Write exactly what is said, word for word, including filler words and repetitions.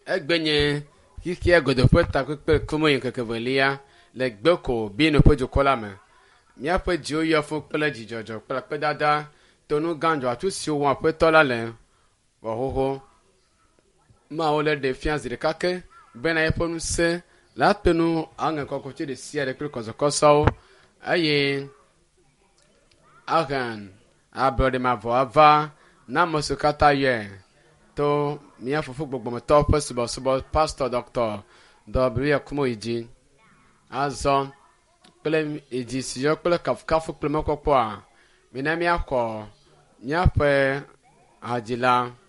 egbenye kiki egodoƒe takpekpe komo yin kekevelia le gbeko bi no ƒe dzokola me. Míaƒe dziwo yɔ fún kple dzidzɔdzɔ kple kpedada to nu gãdzɔ atu siwo wɔm aƒetɔ la le wɔhoho. Mawo le ɖe fia zi ɖeka ke bena yeƒe ŋusẽ la to nu aŋe kɔkɔtsi ɖe sia ɖe kple kɔzɔkɔsɔwo eye ahen ablɔɖe mavɔ ava na ame siwo katã yɔe to mía fofo gbogbɔmetɔwo ƒe subɔsubɔ pastor doctor W. Kumo yi dzi azɔ kple edzi si yɔ kple kafukafu kple mekpɔkpɔa mina míaxɔ míaƒe hadzila